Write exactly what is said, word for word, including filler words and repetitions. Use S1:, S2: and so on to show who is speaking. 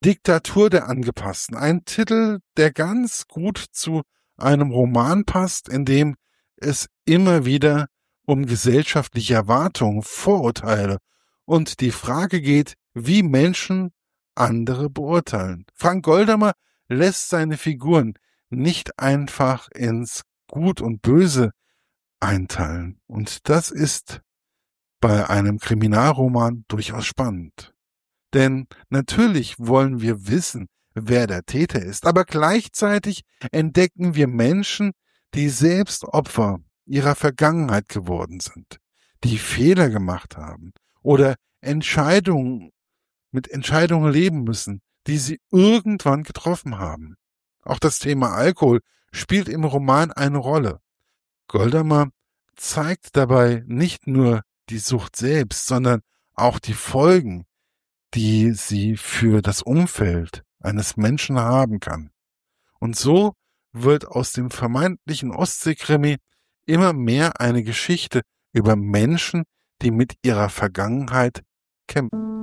S1: Diktatur der Angepassten. Ein Titel, der ganz gut zu einem Roman passt, in dem es immer wieder um gesellschaftliche Erwartungen, Vorurteile und die Frage geht, wie Menschen andere beurteilen. Frank Goldamer lässt seine Figuren nicht einfach ins Gut und Böse einteilen. Und das ist bei einem Kriminalroman durchaus spannend. Denn natürlich wollen wir wissen, wer der Täter ist, aber gleichzeitig entdecken wir Menschen, die selbst Opfer ihrer Vergangenheit geworden sind, die Fehler gemacht haben oder Entscheidungen mit Entscheidungen leben müssen, die sie irgendwann getroffen haben. Auch das Thema Alkohol spielt im Roman eine Rolle. Goldamer zeigt dabei nicht nur die Sucht selbst, sondern auch die Folgen, die sie für das Umfeld eines Menschen haben kann. Und so wird aus dem vermeintlichen Ostseekrimi immer mehr eine Geschichte über Menschen, die mit ihrer Vergangenheit kämpfen.